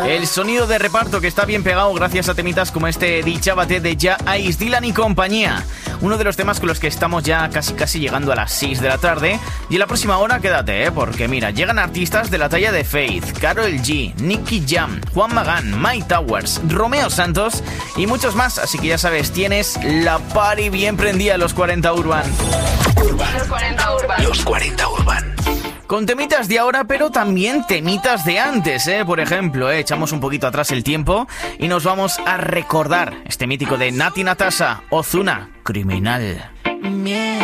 El sonido de reparto que está bien pegado gracias a temitas como este Dichábate de Ya Ice, Dylan y compañía. Uno de los temas con los que estamos ya casi llegando a las 6 de la tarde. Y en la próxima hora quédate, porque mira, llegan artistas de la talla de Faith, Karol G, Nicky Jam, Juan Magán, Mike Towers, Romeo Santos y muchos más. Así que ya sabes, tienes la party bien prendida, los 40 Urban. Los 40 Urban. Con temitas de ahora, pero también temitas de antes, Por ejemplo, echamos un poquito atrás el tiempo y nos vamos a recordar este mítico de Nati Natasha, Ozuna, Criminal.